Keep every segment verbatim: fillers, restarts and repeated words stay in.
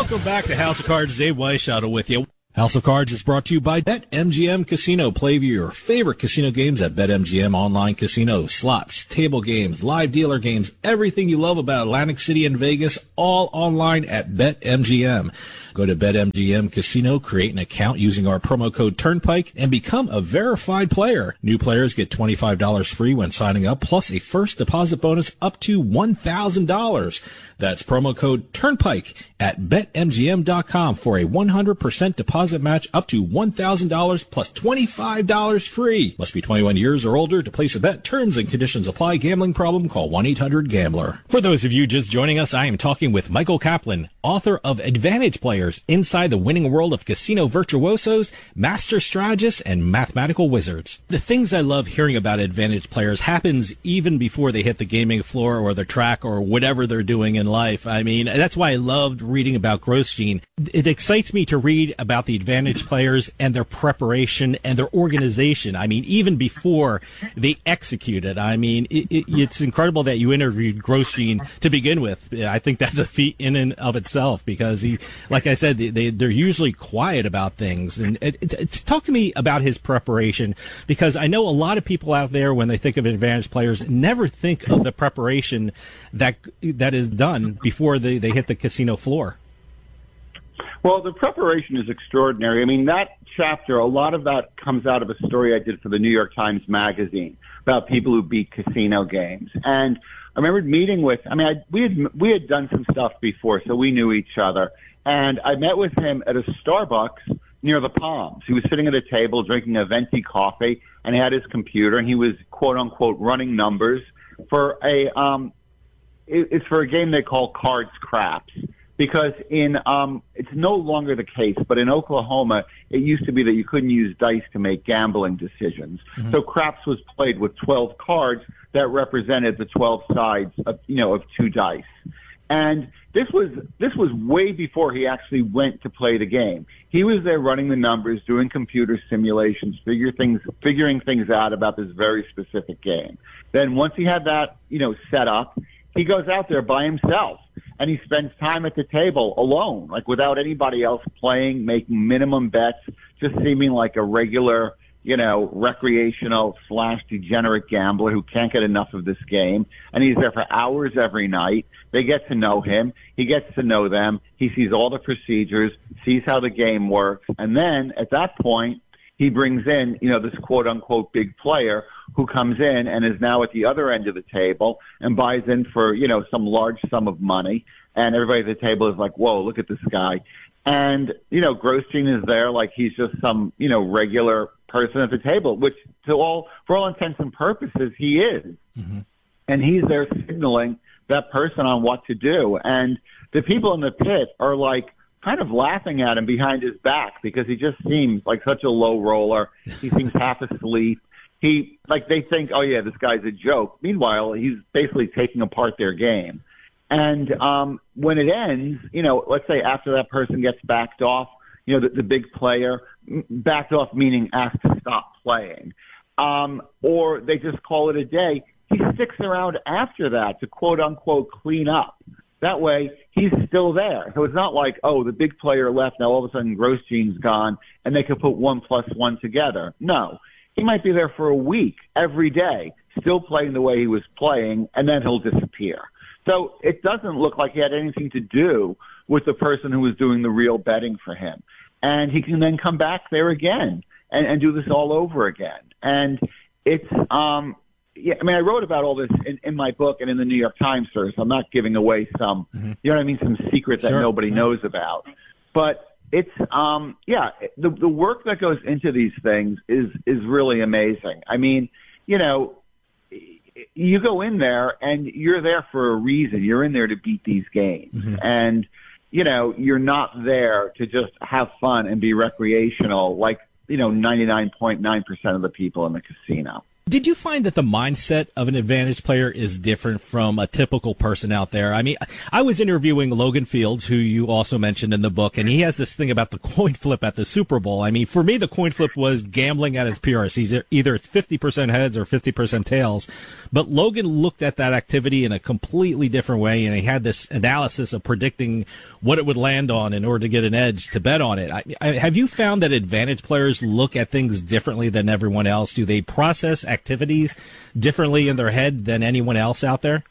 Welcome back to House of Cards. Dave Weishuttle with you. House of Cards is brought to you by BetMGM Casino. Play your favorite casino games at BetMGM Online Casino. Slots, table games, live dealer games, everything you love about Atlantic City and Vegas, all online at BetMGM. Go to BetMGM Casino, create an account using our promo code Turnpike, and become a verified player. New players get twenty-five dollars free when signing up, plus a first deposit bonus up to one thousand dollars. That's promo code Turnpike at Bet M G M dot com for a one hundred percent deposit match up to one thousand dollars plus twenty-five dollars free. Must be twenty-one years or older to place a bet. Terms and conditions apply. Gambling problem? Call one eight hundred gambler. For those of you just joining us, I am talking with Michael Kaplan, author of Advantage Players, Inside the Winning World of Casino Virtuosos, Master Strategists, and Mathematical Wizards. The things I love hearing about Advantage Players happens even before they hit the gaming floor or the track or whatever they're doing in life. I mean, that's why I loved reading about Grosjean. It excites me to read about the Advantage Players and their preparation and their organization. I mean, even before they execute it. I mean, it, it, it's incredible that you interviewed Grosjean to begin with. I think that's a feat in and of itself because he, like I said, they, they, they're usually quiet about things. And it, it, it, talk to me about his preparation, because I know a lot of people out there, when they think of Advantage Players, never think of the preparation that that is done before they, they hit the casino floor. Well, the preparation is extraordinary. I mean, that chapter, a lot of that comes out of a story I did for the New York Times Magazine about people who beat casino games. And I remember meeting with, I mean, I, we had we had done some stuff before, so we knew each other. And I met with him at a Starbucks near the Palms. He was sitting at a table drinking a venti coffee, and he had his computer, and he was, quote unquote, running numbers for a um, it, it's for a game they call Cards Craps. Because in um, it's no longer the case, but in Oklahoma, it used to be that you couldn't use dice to make gambling decisions. Mm-hmm. So craps was played with twelve cards that represented the twelve sides of, you know, of two dice. And this was this was way before he actually went to play the game. He was there running the numbers, doing computer simulations, figure things, figuring things out about this very specific game. Then once he had that, you know, set up, he goes out there by himself. And he spends time at the table alone, like without anybody else playing, making minimum bets, just seeming like a regular, you know, recreational slash degenerate gambler who can't get enough of this game. And he's there for hours every night. They get to know him. He gets to know them. He sees all the procedures, sees how the game works. And then at that point, he brings in, you know, this quote unquote big player who comes in and is now at the other end of the table and buys in for, you know, some large sum of money. And everybody at the table is like, whoa, look at this guy. And, you know, Grosjean is there like he's just some, you know, regular person at the table, which to all, for all intents and purposes, he is. Mm-hmm. And he's there signaling that person on what to do. And the people in the pit are like, kind of laughing at him behind his back because he just seems like such a low roller. He seems half asleep. He, like, they think, oh, yeah, this guy's a joke. Meanwhile, he's basically taking apart their game. And um, when it ends, you know, let's say after that person gets backed off, you know, the, the big player, backed off meaning asked to stop playing, um, or they just call it a day, he sticks around after that to, quote, unquote, clean up. That way, he's still there. So it's not like, oh, the big player left, now all of a sudden Grosjean's gone, and they could put one plus one together. No. He might be there for a week, every day, still playing the way he was playing, and then he'll disappear. So it doesn't look like he had anything to do with the person who was doing the real betting for him. And he can then come back there again and, and do this all over again. And it's, um, yeah, I mean, I wrote about all this in, in my book and in the New York Times, sir, so I'm not giving away some, mm-hmm. you know what I mean, some secret that sure. nobody sure. knows about. But it's, um, yeah, the, the work that goes into these things is, is really amazing. I mean, you know, you go in there and you're there for a reason. You're in there to beat these games. Mm-hmm. And, you know, you're not there to just have fun and be recreational like, you know, ninety-nine point nine percent of the people in the casino. Did you find that the mindset of an advantage player is different from a typical person out there? I mean, I was interviewing Logan Fields, who you also mentioned in the book, and he has this thing about the coin flip at the Super Bowl. I mean, for me, the coin flip was gambling at its purest. Either, either it's fifty percent heads or fifty percent tails. But Logan looked at that activity in a completely different way, and he had this analysis of predicting what it would land on in order to get an edge to bet on it. I, I, have you found that advantage players look at things differently than everyone else? Do they process activities differently in their head than anyone else out there?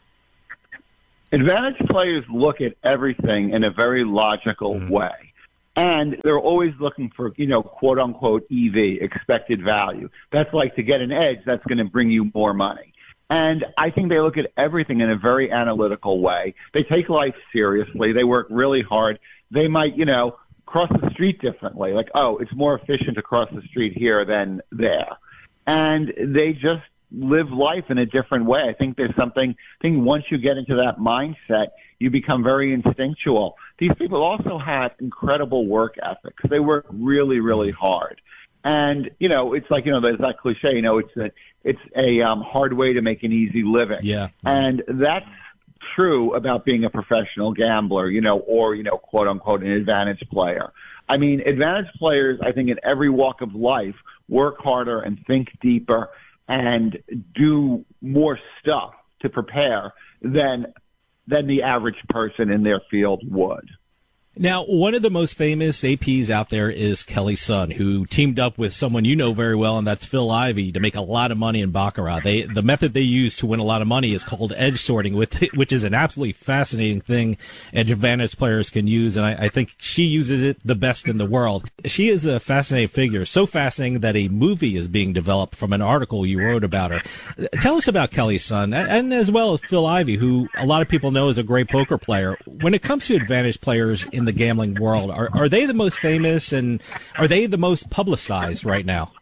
Advantage players look at everything in a very logical mm-hmm. way. And they're always looking for, you know, quote unquote E V, expected value. That's like to get an edge, that's going to bring you more money. And I think they look at everything in a very analytical way. They take life seriously. They work really hard. They might, you know, cross the street differently. Like, oh, it's more efficient to cross the street here than there. And they just live life in a different way. I think there's something, I think once you get into that mindset, you become very instinctual. These people also have incredible work ethics. They work really, really hard. And, you know, it's like, you know, there's that cliche, you know, it's a, it's a um, hard way to make an easy living. Yeah. And that's true about being a professional gambler, you know, or, you know, quote unquote, an advantage player. I mean, advantage players, I think in every walk of life, work harder and think deeper and do more stuff to prepare than than the average person in their field would. Now, one of the most famous A Ps out there is Kelly Sun, who teamed up with someone you know very well, and that's Phil Ivey, to make a lot of money in Baccarat. They, the method they use to win a lot of money is called edge sorting, with, which is an absolutely fascinating thing advantage players can use, and I, I think she uses it the best in the world. She is a fascinating figure, so fascinating that a movie is being developed from an article you wrote about her. Tell us about Kelly Sun, and as well as Phil Ivey, who a lot of people know is a great poker player. When it comes to advantage players in the gambling world, are are they the most famous and are they the most publicized right now?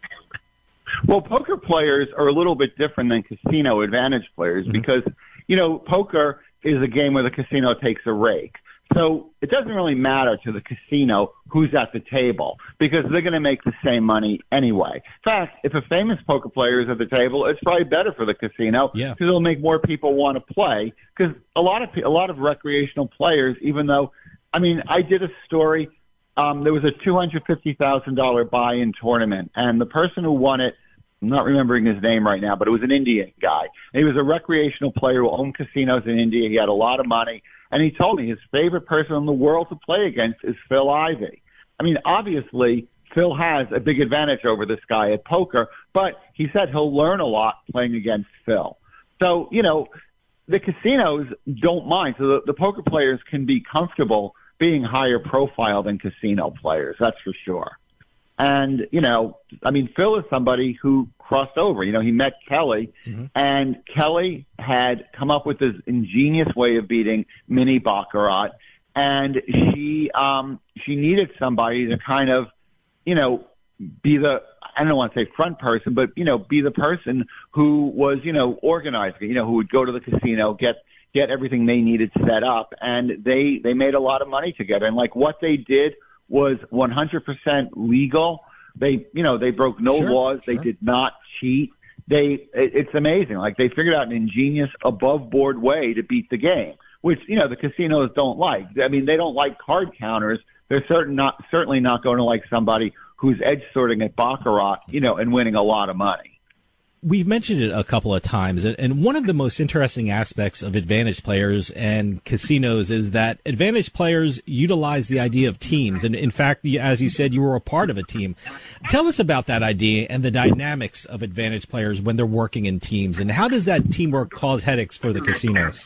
Well, poker players are a little bit different than casino advantage players mm-hmm. because, you know, poker is a game where the casino takes a rake. So it doesn't really matter to the casino who's at the table because they're going to make the same money anyway. In fact, if a famous poker player is at the table, it's probably better for the casino because yeah. it'll make more people want to play. Because a lot of a lot of recreational players, even though, I mean, I did a story. Um, there was a two hundred fifty thousand dollars buy-in tournament, and the person who won it, I'm not remembering his name right now, but it was an Indian guy. And he was a recreational player who owned casinos in India. He had a lot of money. And he told me his favorite person in the world to play against is Phil Ivey. I mean, obviously, Phil has a big advantage over this guy at poker, but he said he'll learn a lot playing against Phil. So, you know, the casinos don't mind. So the, the poker players can be comfortable being higher profile than casino players, that's for sure. And, you know, I mean, Phil is somebody who crossed over. You know, he met Kelly, mm-hmm. and Kelly had come up with this ingenious way of beating mini Baccarat, and she um, she needed somebody to kind of, you know, be the, I don't want to say front person, but, you know, be the person who was, you know, organizing, you know, who would go to the casino, get get everything they needed set up, and they, they made a lot of money together. And, like, what they did was one hundred percent legal. They, you know, they broke no sure, laws. Sure. They did not cheat. They, it, it's amazing. Like, they figured out an ingenious above-board way to beat the game, which, you know, the casinos don't like. I mean, they don't like card counters. They're certain not, certainly not going to like somebody who's edge sorting at Baccarat, you know, and winning a lot of money. We've mentioned it a couple of times, and one of the most interesting aspects of advantage players and casinos is that advantage players utilize the idea of teams. And in fact, as you said, you were a part of a team. Tell us about that idea and the dynamics of advantage players when they're working in teams, and how does that teamwork cause headaches for the casinos?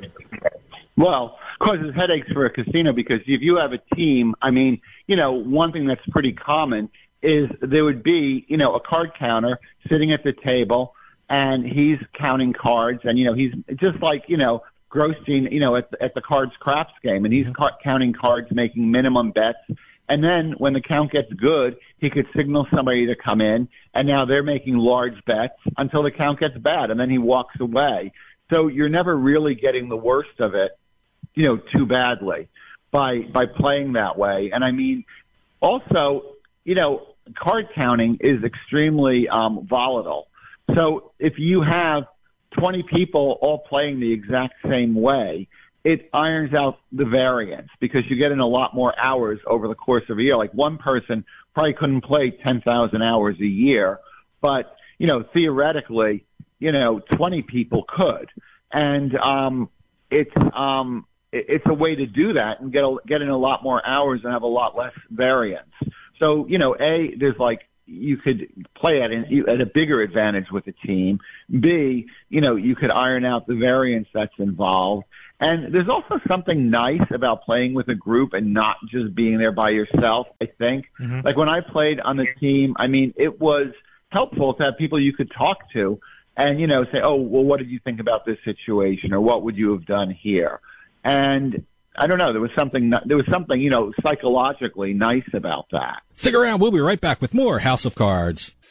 Well, it causes headaches for a casino because if you have a team, I mean, you know, one thing that's pretty common is there would be, you know, a card counter sitting at the table, and he's counting cards, and, you know, he's just like, you know, Grosjean, you know, at the, at the cards craps game, and he's ca- counting cards, making minimum bets, and then when the count gets good, he could signal somebody to come in, and now they're making large bets until the count gets bad, and then he walks away. So you're never really getting the worst of it, you know, too badly by by playing that way. And I mean, also, you know, card counting is extremely um, volatile. So if you have twenty people all playing the exact same way, it irons out the variance because you get in a lot more hours over the course of a year. Like one person probably couldn't play ten thousand hours a year, but, you know, theoretically, you know, twenty people could. And um, it's um, it's a way to do that and get a, get in a lot more hours and have a lot less variance. So, you know, A, there's like, you could play at, an, at a bigger advantage with a team. B, you know, you could iron out the variance that's involved. And there's also something nice about playing with a group and not just being there by yourself, I think. Mm-hmm. Like when I played on the team, I mean, it was helpful to have people you could talk to and, you know, say, oh, well, what did you think about this situation? Or what would you have done here? And I don't know. There was something, there was something, you know, psychologically nice about that. Stick around. We'll be right back with more House of Cards.